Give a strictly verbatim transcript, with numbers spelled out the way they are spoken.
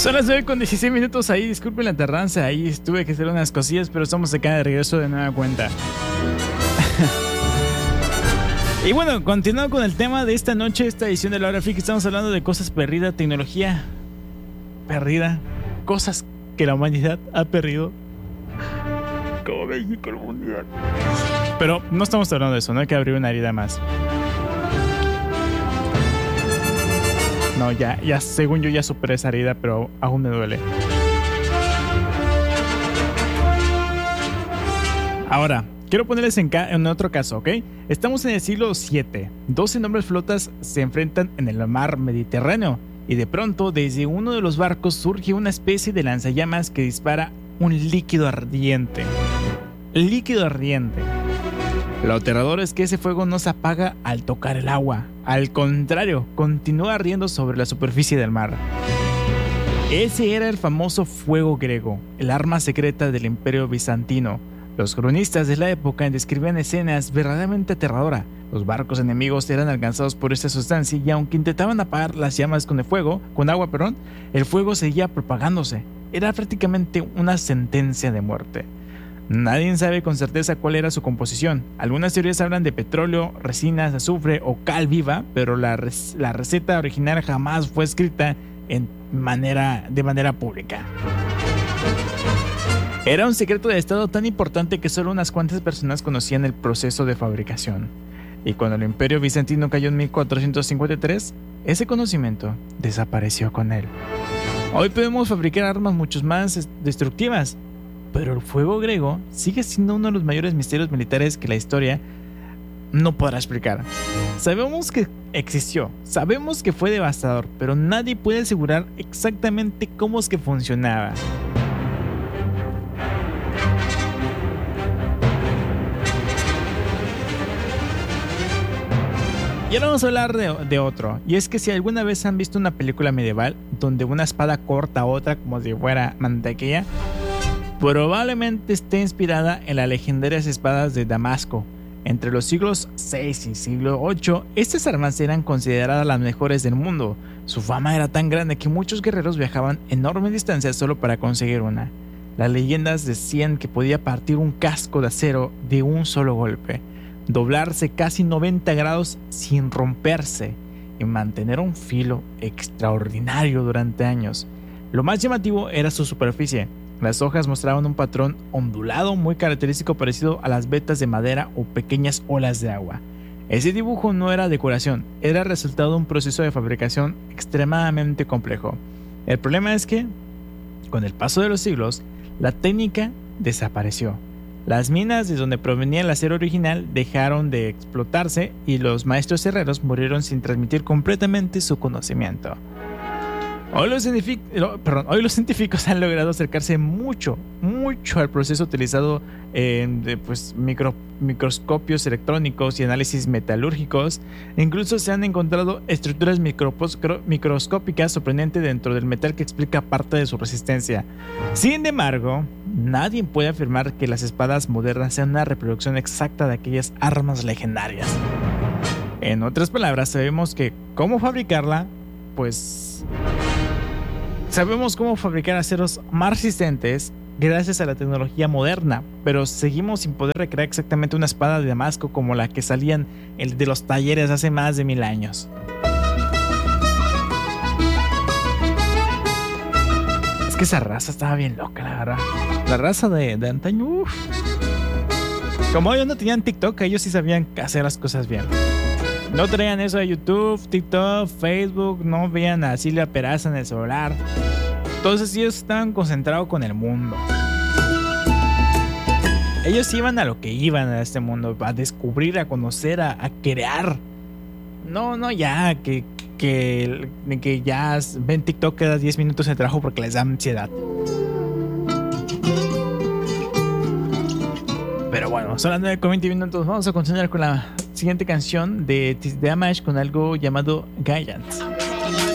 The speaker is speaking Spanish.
Son las nueve con dieciséis minutos. Ahí, disculpen la tardanza. Ahí tuve que hacer unas cosillas, pero estamos acá de regreso de nueva cuenta. Y bueno, continuando con el tema de esta noche, esta edición de La Hora Freak, estamos hablando de cosas perdidas, tecnología perdida, cosas que la humanidad ha perdido, como México el mundial. Pero no estamos hablando de eso, no hay que abrir una herida más. No, ya, ya, según yo ya superé esa herida, pero aún me duele. Ahora, quiero ponerles en, ca- en otro caso, ¿ok? Estamos en el siglo siete. Dos enormes flotas se enfrentan en el mar Mediterráneo y de pronto desde uno de los barcos surge una especie de lanzallamas que dispara un líquido ardiente. Líquido ardiente. Lo aterrador es que ese fuego no se apaga al tocar el agua. Al contrario, continúa ardiendo sobre la superficie del mar. Ese era el famoso fuego griego, el arma secreta del Imperio Bizantino. Los cronistas de la época describían escenas verdaderamente aterradoras. Los barcos enemigos eran alcanzados por esta sustancia y aunque intentaban apagar las llamas con el fuego, con agua, perdón, el fuego seguía propagándose. Era prácticamente una sentencia de muerte. Nadie sabe con certeza cuál era su composición. Algunas teorías hablan de petróleo, resinas, azufre o cal viva, pero la, res- la receta original jamás fue escrita en manera, de manera pública. Era un secreto de estado tan importante que solo unas cuantas personas conocían el proceso de fabricación. Y cuando el Imperio Bizantino cayó en mil cuatrocientos cincuenta y tres, ese conocimiento desapareció con él. Hoy podemos fabricar armas mucho más destructivas, pero el fuego griego sigue siendo uno de los mayores misterios militares que la historia no podrá explicar. Sabemos que existió, sabemos que fue devastador, pero nadie puede asegurar exactamente cómo es que funcionaba. Y ahora vamos a hablar de, de otro, y es que si alguna vez han visto una película medieval donde una espada corta a otra como si fuera mantequilla, probablemente esté inspirada en las legendarias espadas de Damasco. Entre los siglos seis y siglo ocho, estas armas eran consideradas las mejores del mundo. Su fama era tan grande que muchos guerreros viajaban enormes distancias solo para conseguir una. Las leyendas decían que podía partir un casco de acero de un solo golpe, doblarse casi noventa grados sin romperse y mantener un filo extraordinario durante años. Lo más llamativo era su superficie. Las hojas mostraban un patrón ondulado muy característico parecido a las vetas de madera o pequeñas olas de agua. Ese dibujo no era decoración, era resultado de un proceso de fabricación extremadamente complejo. El problema es que, con el paso de los siglos, la técnica desapareció. Las minas de donde provenía el acero original dejaron de explotarse y los maestros herreros murieron sin transmitir completamente su conocimiento. Hoy los, perdón, hoy los científicos han logrado acercarse mucho, mucho al proceso utilizado en de, pues, micro, microscopios electrónicos y análisis metalúrgicos. Incluso se han encontrado estructuras microscópicas sorprendentes dentro del metal que explica parte de su resistencia. Sin embargo, nadie puede afirmar que las espadas modernas sean una reproducción exacta de aquellas armas legendarias. En otras palabras, sabemos que cómo fabricarla, pues... Sabemos cómo fabricar aceros más resistentes gracias a la tecnología moderna, pero seguimos sin poder recrear exactamente una espada de Damasco como la que salían de los talleres hace más de mil años. Es que esa raza estaba bien loca, la verdad. La raza de, de antaño, uff. Como ellos no tenían TikTok, ellos sí sabían hacer las cosas bien. No traían eso de YouTube, TikTok, Facebook, no veían a Silvia Peraza en el celular. Entonces ellos estaban concentrados con el mundo. Ellos iban a lo que iban a este mundo, a descubrir, a conocer, a, a crear. No, no, ya, que, que, que ya ven TikTok cada diez minutos de trabajo porque les da ansiedad. Pero bueno, son las nueve con veinte minutos. Vamos a continuar con la siguiente canción de Damage con algo llamado Giants.